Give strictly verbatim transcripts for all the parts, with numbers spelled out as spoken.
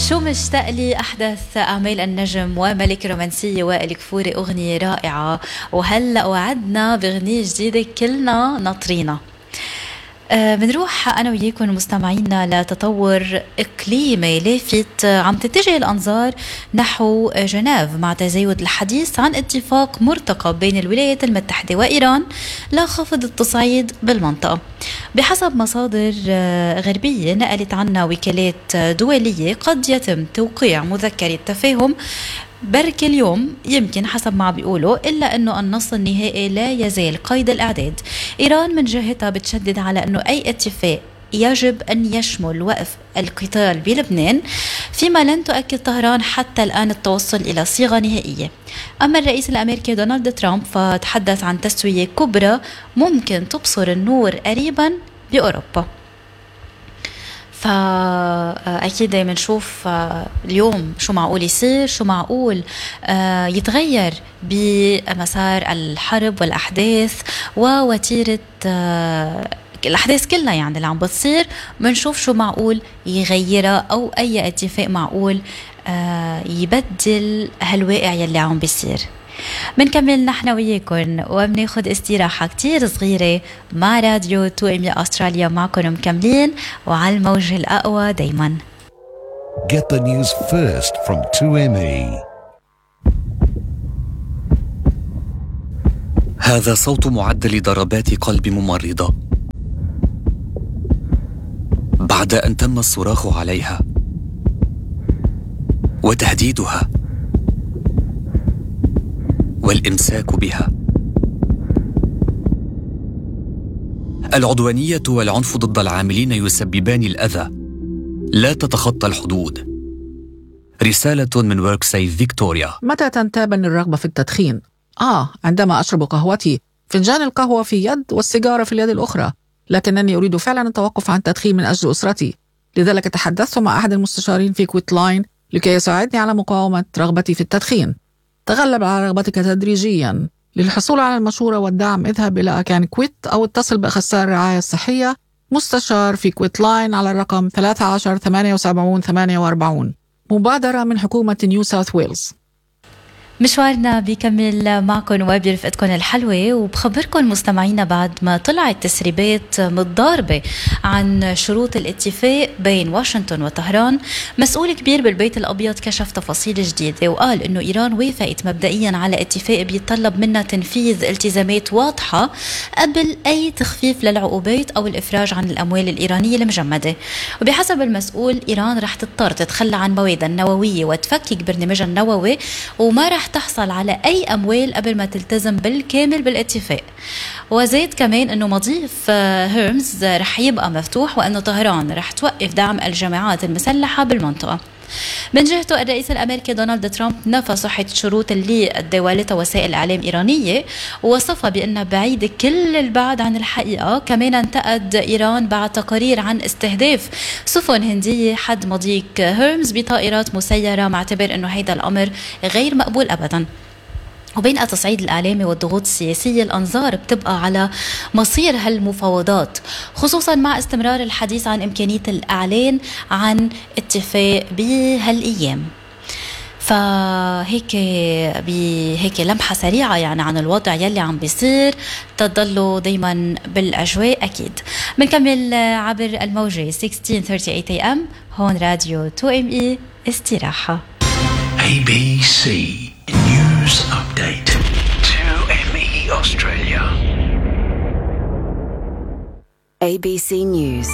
شو مشتاق لي أحدث أعمال النجم وملك رومانسية وائل كفوري، أغنية رائعة. وهلأ وعدنا بأغنية جديدة كلنا ناطرينا. أه بنروح أنا وياكم مستمعينا لتطور إقليمي لافت عم تتجه الأنظار نحو جنيف مع تزايد الحديث عن اتفاق مرتقب بين الولايات المتحدة وإيران لخفض التصعيد بالمنطقة. بحسب مصادر غربية نقلت عنها وكالات دولية قد يتم توقيع مذكرة تفاهم برك اليوم يمكن حسب ما بيقولوا، إلا أنه النص النهائي لا يزال قيد الإعداد. إيران من جهتها بتشدد على أنه أي اتفاق يجب أن يشمل وقف القتال بلبنان، فيما لن تؤكد طهران حتى الآن التوصل إلى صيغة نهائية. أما الرئيس الأمريكي دونالد ترامب فتحدث عن تسوية كبرى ممكن تبصر النور قريبا بأوروبا. فأكيد دايما نشوف اليوم شو معقول يصير، شو معقول يتغير بمسار الحرب والأحداث ووتيرة الأحداث كلها يعني اللي عم بتصير. منشوف شو معقول يغيرها أو أي اتفاق معقول يبدل هالواقع يلي عم بيصير. منكمل نحن وياكم وبناخد استراحة كتير صغيرة مع راديو تو إم إي أستراليا. معكم مكملين وعلى الموجة الأقوى دايما. Get the news first from تو إم إي. هذا صوت معدل ضربات قلب ممرضة بعد أن تم الصراخ عليها وتهديدها والإمساك بها. العدوانية والعنف ضد العاملين يسببان الأذى لا تتخطى الحدود. رسالة من وركسيف فيكتوريا. متى تنتابني الرغبة في التدخين؟ آه عندما أشرب قهوتي، فنجان القهوة في يد والسيجارة في اليد الأخرى، لكنني أريد فعلا التوقف عن التدخين من أجل أسرتي. لذلك تحدثت مع أحد المستشارين في كويت لاين لكي يساعدني على مقاومة رغبتي في التدخين. تغلب على رغبتك تدريجيا. للحصول على المشورة والدعم اذهب إلى أكان كويت أو اتصل بأخصائي الرعاية الصحية مستشار في كويت لاين على الرقم ثلاثة عشر ثمانية وسبعين ثمانية وأربعين. مبادرة من حكومة نيو ساوث ويلز. مشوارنا بيكمل معكم وبرفقتكم الحلوة، وبخبركم مستمعينا بعد ما طلعت تسريبات متضاربة عن شروط الاتفاق بين واشنطن وطهران. مسؤول كبير بالبيت الأبيض كشف تفاصيل جديدة وقال إنه إيران وافقت مبدئيا على اتفاق بيطلب منا تنفيذ التزامات واضحة قبل أي تخفيف للعقوبات أو الإفراج عن الأموال الإيرانية المجمدة. وبحسب المسؤول إيران رح تضطر تتخلى عن موادها النووية وتفكك برنامجها النووي، وما رح تحصل على أي أموال قبل ما تلتزم بالكامل بالاتفاق. وزيد كمان أنه مضيف هيرمز رح يبقى مفتوح، وأنه طهران رح توقف دعم الجماعات المسلحة بالمنطقة. من جهته الرئيس الأمريكي دونالد ترامب نفى صحة الشروط اللي تداولتها وسائل إعلام إيرانية، ووصفها بأنها بعيدة كل البعد عن الحقيقة. كمان انتقد إيران بعد تقارير عن استهداف سفن هندية حد مضيق هيرمز بطائرات مسيرة، معتبر أنه هيدا الأمر غير مقبول أبداً. وبين التصعيد الإعلامي والضغوط السياسية، الأنظار بتبقى على مصير هالمفاوضات، خصوصا مع استمرار الحديث عن إمكانية الإعلان عن اتفاق بهالأيام. فهيك بهيك لمحة سريعة يعني عن الوضع يلي عم بيصير، تضلوا دايما بالأجواء. أكيد منكمل عبر الموجة ستة عشر ثلاثة وثلاثين إيه إم. هون راديو تو إم إي استراحة. إيه بي سي News Update. تو إم إي Australia. إيه بي سي News.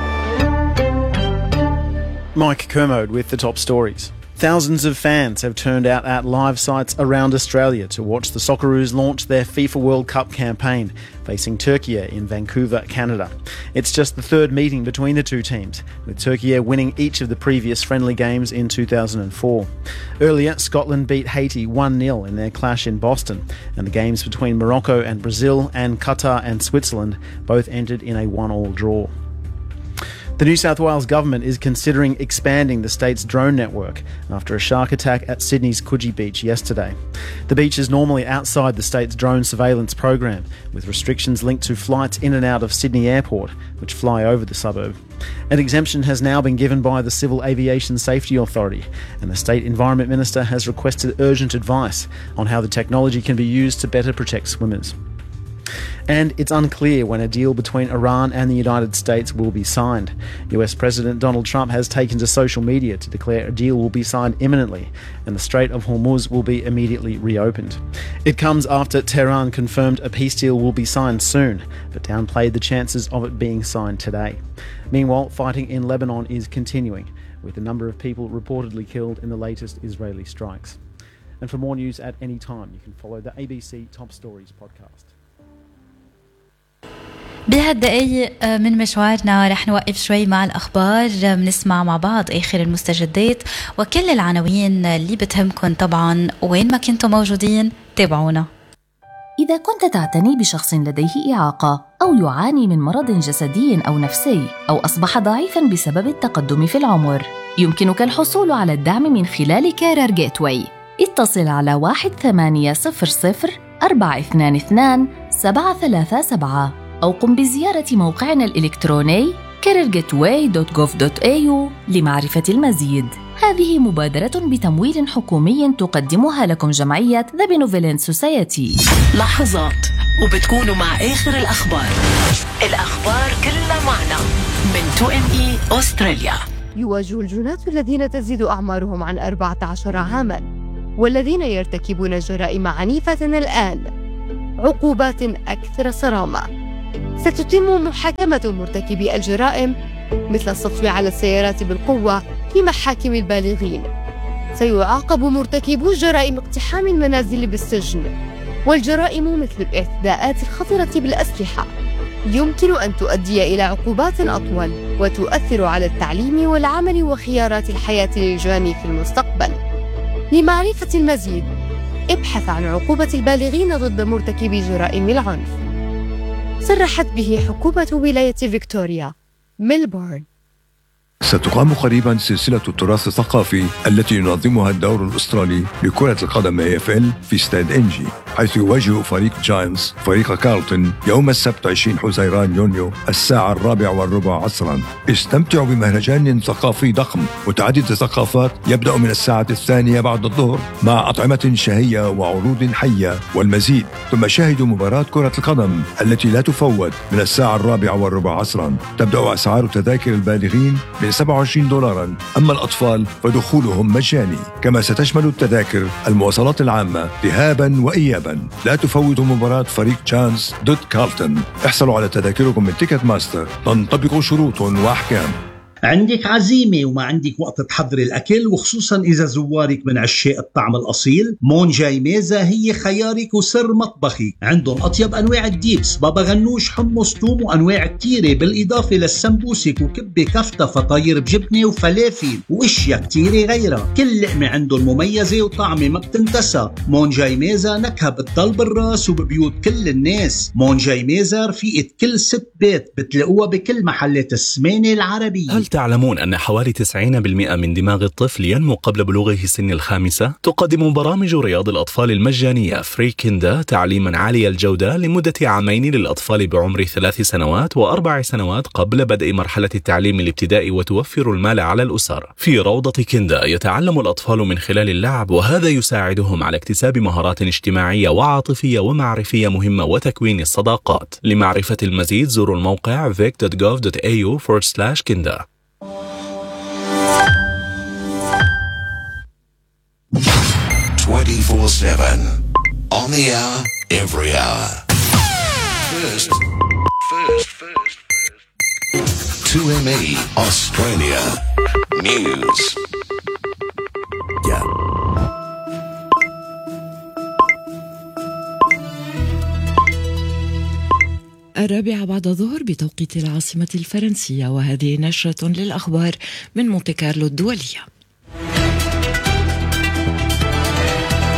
Mike Kermode with the top stories. Thousands of fans have turned out at live sites around Australia to watch the Socceroos launch their FIFA World Cup campaign, facing Turkey in Vancouver, Canada. It's just the third meeting between the two teams, with Turkey winning each of the previous friendly games in two thousand four. Earlier, Scotland beat Haiti one nil in their clash in Boston, and the games between Morocco and Brazil and Qatar and Switzerland both ended in a one-all draw. The New South Wales government is considering expanding the state's drone network after a shark attack at Sydney's Coogee Beach yesterday. The beach is normally outside the state's drone surveillance program, with restrictions linked to flights in and out of Sydney Airport, which fly over the suburb. An exemption has now been given by the Civil Aviation Safety Authority, and the State Environment Minister has requested urgent advice on how the technology can be used to better protect swimmers. And it's unclear when a deal between Iran and the United States will be signed. U S President Donald Trump has taken to social media to declare a deal will be signed imminently and the Strait of Hormuz will be immediately reopened. It comes after Tehran confirmed a peace deal will be signed soon, but downplayed the chances of it being signed today. Meanwhile, fighting in Lebanon is continuing, with a number of people reportedly killed in the latest Israeli strikes. And for more news at any time, you can follow the A B C Top Stories podcast. بهالدقايق من مشوارنا رح نوقف شوي مع الأخبار، بنسمع مع بعض آخر المستجدات وكل العناوين اللي بتهمكن. طبعا وين ما كنتم موجودين تابعونا. إذا كنت تعتني بشخص لديه إعاقة أو يعاني من مرض جسدي أو نفسي أو أصبح ضعيفاً بسبب التقدم في العمر، يمكنك الحصول على الدعم من خلال كارير جيتواي. اتصل على واحد ثمانية صفر صفر أربعة اثنان اثنان سبعة ثلاثة سبعة أو قم بزيارة موقعنا الإلكتروني كارير جيتواي دوت جوف دوت إيه يو لمعرفة المزيد. هذه مبادرة بتمويل حكومي تقدمها لكم جمعية The Benevolent Society. لحظات وبتكونوا مع آخر الأخبار. الأخبار كلها معنا من تو إم إي أستراليا. يواجه الجنات الذين تزيد أعمارهم عن أربعة عشر عاماً والذين يرتكبون جرائم عنيفة الآن عقوبات أكثر صرامة. ستتم محاكمة مرتكبي الجرائم مثل السطو على السيارات بالقوة في محاكم البالغين. سيعاقب مرتكبو جرائم اقتحام المنازل بالسجن، والجرائم مثل الاعتداءات الخطرة بالأسلحة يمكن أن تؤدي إلى عقوبات أطول وتؤثر على التعليم والعمل وخيارات الحياة للجاني في المستقبل. لمعرفة المزيد ابحث عن عقوبة البالغين ضد مرتكبي جرائم العنف. صرحت به حكومة ولاية فيكتوريا ميلبورن. ستقام قريبا سلسلة التراث الثقافي التي ينظمها الدور الأسترالي لكرة القدم إيه إف إل في ستاد إنجي، حيث يواجه فريق جاينتس فريق كارلتون يوم السبت عشرين حزيران يونيو الساعة الرابعة والربع عصرا. استمتعوا بمهرجان ثقافي ضخم متعدد الثقافات يبدأ من الساعة الثانية بعد الظهر مع أطعمة شهية وعروض حية والمزيد، ثم شاهدوا مباراة كرة القدم التي لا تفوت من الساعة الرابعة والربع عصرا. تبدأ أسعار تذاكر البالغين من سبعة وعشرين دولارا، أما الأطفال فدخولهم مجاني، كما ستشمل التذاكر المواصلات العامة ذهابا وإيابا. لا تفوتوا مباراة فريق جاينتس ضد كارلتون. احصلوا على تذاكركم من تيكت ماستر، تنطبق شروط وأحكام. عندك عزيمة وما عندك وقت تحضر الأكل، وخصوصا إذا زوارك من عشاق الطعم الأصيل، مون جاي ميزة هي خيارك وسر مطبخك. عندهم أطيب أنواع الديبس، بابا غنوش، حمص، توم وأنواع كتيرة، بالإضافة للسمبوسك وكبة كفتة فطاير بجبنة وفلافل وإشياء كتيرة غيرها. كل لقمة عندهم مميزة وطعمة ما بتنتسى. مون جاي ميزة نكهة بتضل بالراس وببيوت كل الناس. مون جاي ميزة رفيقة كل ست بيت، بتلاقوها بكل محلات السمانة العربية. هل تعلمون أن حوالي تسعين بالمئة من دماغ الطفل ينمو قبل بلوغه سن الخامسة؟ تقدم برامج رياض الأطفال المجانية فري كيندا تعليما عالي الجودة لمدة عامين للأطفال بعمر ثلاث سنوات وأربع سنوات قبل بدء مرحلة التعليم الابتدائي، وتوفر المال على الأسر. في روضة كيندا يتعلم الأطفال من خلال اللعب، وهذا يساعدهم على اكتساب مهارات اجتماعية وعاطفية ومعرفية مهمة وتكوين الصداقات. لمعرفة المزيد زوروا الموقع vic dot gov dot a u forward slash kinda. twenty-four seven on the hour, every hour. First, first, first, first. two M E Australia News. Yeah. الرابعة بعد الظهر بتوقيت العاصمة الفرنسية، وهذه نشرة للأخبار من مونتي كارلو الدولية.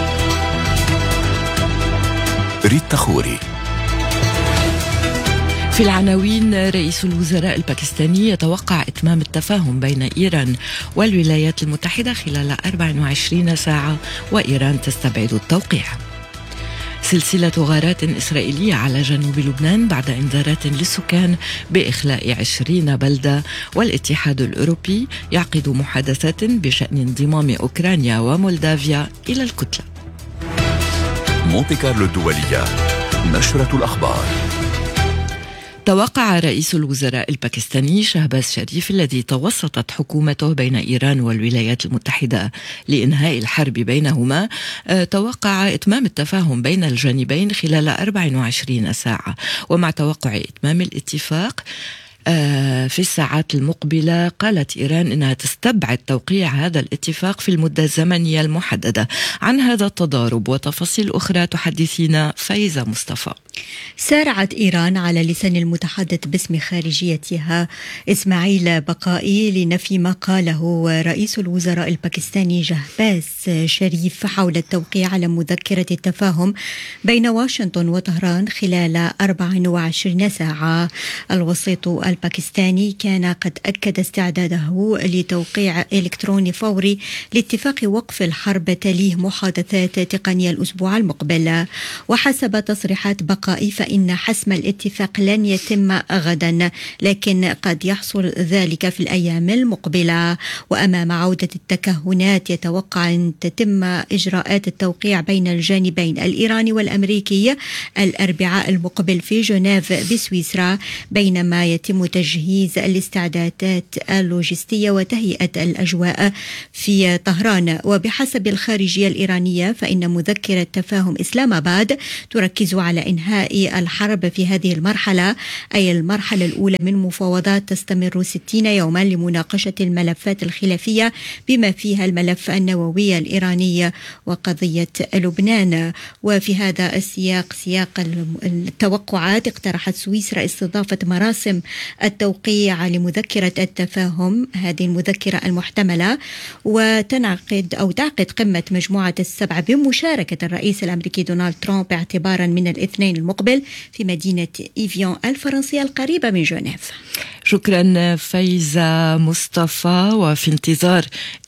ريتا خوري. في العناوين، رئيس الوزراء الباكستاني يتوقع إتمام التفاهم بين إيران والولايات المتحدة خلال أربع وعشرين ساعة، وإيران تستبعد التوقيع. سلسلة غارات إسرائيلية على جنوب لبنان بعد إنذارات للسكان بإخلاء عشرين بلدة، والاتحاد الأوروبي يعقد محادثات بشأن انضمام أوكرانيا ومولدافيا إلى الكتلة. مونتي كارلو الدولية، نشرة الأخبار. توقع رئيس الوزراء الباكستاني شهباز شريف الذي توسطت حكومته بين إيران والولايات المتحدة لإنهاء الحرب بينهما، توقع إتمام التفاهم بين الجانبين خلال أربع وعشرين ساعة. ومع توقع إتمام الاتفاق في الساعات المقبلة، قالت إيران إنها تستبعد توقيع هذا الاتفاق في المدة الزمنية المحددة. عن هذا التضارب وتفاصيل أخرى تحدثينا فايزة مصطفى. سارعت إيران على لسان المتحدث باسم خارجيتها إسماعيل بقائي لنفي ما قاله رئيس الوزراء الباكستاني شهباز شريف حول التوقيع على مذكرة التفاهم بين واشنطن وطهران خلال أربع وعشرين ساعة. الوسيط الباكستاني كان قد أكد استعداده لتوقيع إلكتروني فوري لاتفاق وقف الحرب تليه محادثات تقنية الأسبوع المقبل. وحسب تصريحات بقائي فإن حسم الاتفاق لن يتم غدا، لكن قد يحصل ذلك في الأيام المقبلة. وأمام عودة التكهنات يتوقع أن تتم إجراءات التوقيع بين الجانبين الإيراني والأمريكي الأربعاء المقبل في جنيف بسويسرا، بينما يتم تجهيز الاستعدادات اللوجستية وتهيئة الأجواء في طهران. وبحسب الخارجية الإيرانية فإن مذكرة تفاهم إسلام آباد تركز على إنهاء الحرب في هذه المرحلة، أي المرحلة الأولى من مفاوضات تستمر ستين يوما لمناقشة الملفات الخلافية بما فيها الملف النووي الإيراني وقضية لبنان. وفي هذا السياق سياق التوقعات اقترحت سويسرا استضافة مراسم التوقيع لمذكرة التفاهم، هذه المذكرة المحتملة، وتنعقد أو تعقد قمة مجموعة السبعة بمشاركة الرئيس الأمريكي دونالد ترامب اعتبارا من الاثنين المقبل في مدينة إيفيون الفرنسية القريبة من جنيف. شكرا فايزة مصطفى. وفي انتظار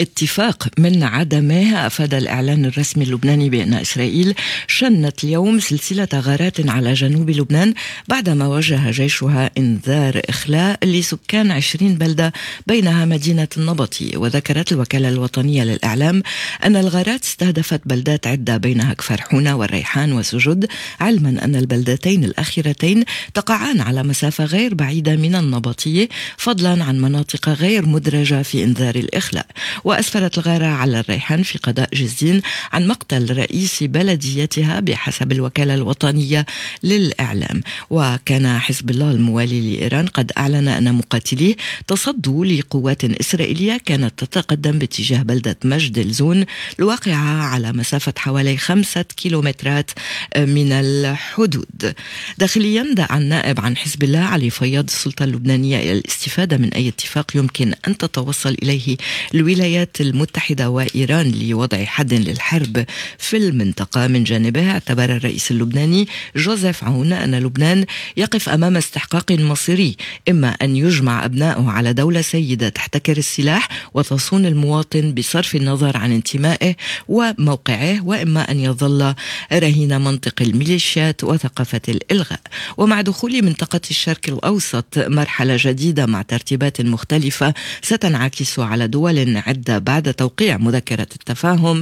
اتفاق من عدمه، أفاد الإعلان الرسمي اللبناني بأن إسرائيل شنت اليوم سلسلة غارات على جنوب لبنان بعدما وجه جيشها إنذار إخلاء لسكان عشرين بلدة بينها مدينة النبطي. وذكرت الوكالة الوطنية للإعلام أن الغارات استهدفت بلدات عدة بينها كفر حونة والريحان وسجد، علما أن البلدتين الأخيرتين تقعان على مسافة غير بعيدة من النبطية، فضلا عن مناطق غير مدرجة في إنذار الإخلاء. وأسفرت الغارة على الريحان في قضاء جزين عن مقتل رئيس بلديتها بحسب الوكالة الوطنية للإعلام. وكان حزب الله الموالي لإيران قد أعلن أن مقاتليه تصدوا لقوات إسرائيلية كانت تتقدم باتجاه بلدة مجد الزون الواقعة على مسافة حوالي خمسة كيلومترات من الحدود. داخليا دعا النائب عن حزب الله علي فياض السلطة اللبنانية إلى الاستفادة من أي اتفاق يمكن أن تتوصل إليه الولايات المتحدة وإيران لوضع حد للحرب في المنطقة. من جانبه اعتبر الرئيس اللبناني جوزيف عون أن لبنان يقف أمام استحقاق مصيري، إما أن يجمع أبنائه على دولة سيدة تحتكر السلاح وتصون المواطن بصرف النظر عن انتمائه وموقعه، وإما أن يظل رهين منطق الميليشيات وثقافة الإلغاء. ومع دخول منطقة الشرق الأوسط مرحلة جديدة مع ترتيبات مختلفة ستنعكس على دول عدة بعد توقيع مذكرة التفاهم،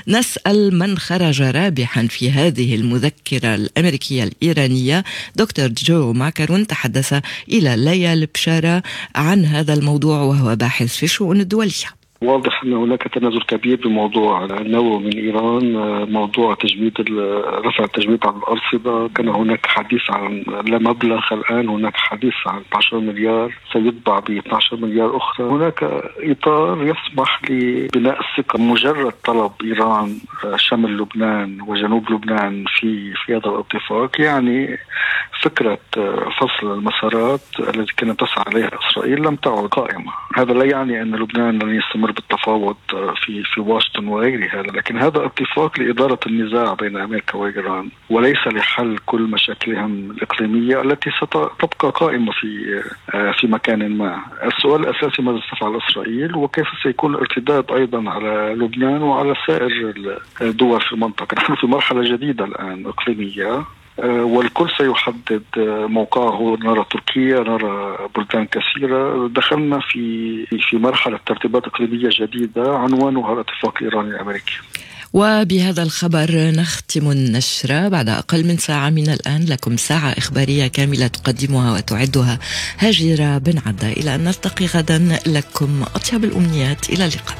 نسأل من خرج رابحا في هذه المذكرة الأمريكية الإيرانية. دكتور جو ماكرون تحدث إلى ليا البشارة عن هذا الموضوع وهو باحث في الشؤون الدولية. واضح أن هناك تنازل كبير بموضوع النووي من إيران، موضوع تجميد رفع التجميد عن الأرصدة. كان هناك حديث عن لا مبلغ، الآن هناك حديث عن اثني عشر مليار سيطبع ب اثني عشر مليار أخرى. هناك إطار يسمح لبناء الثقة. مجرد طلب إيران شمال لبنان وجنوب لبنان في في هذا الاتفاق، يعني فكرة فصل المسارات التي كانت تسعى عليها إسرائيل لم تعد قائمة. هذا لا يعني أن لبنان لن يستمر بالتفاوض في في واشنطن وغيرها، لكن هذا اتفاق لإدارة النزاع بين أمريكا وإيران وليس لحل كل مشاكلهم الإقليمية التي ستبقى قائمة في في مكان ما. السؤال الأساسي ماذا ستفعل إسرائيل وكيف سيكون الارتداد أيضا على لبنان وعلى سائر الدول في المنطقة. نحن في مرحلة جديدة الآن إقليمية والكل سيحدد موقعه. نرى تركيا، نرى بلدان كثيرة. دخلنا في في مرحلة ترتيبات إقليمية جديدة عنوانها الاتفاق الإيراني الأمريكي. وبهذا الخبر نختم النشرة بعد أقل من ساعة من الآن. لكم ساعة إخبارية كاملة تقدمها وتعدها هاجرة بن عدة. إلى أن نلتقي غدا، لكم أطيب الأمنيات. إلى اللقاء.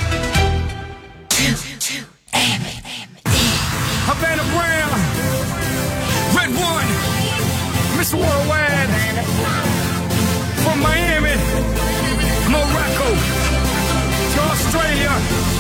Miss Worldwide from Miami, Morocco to Australia.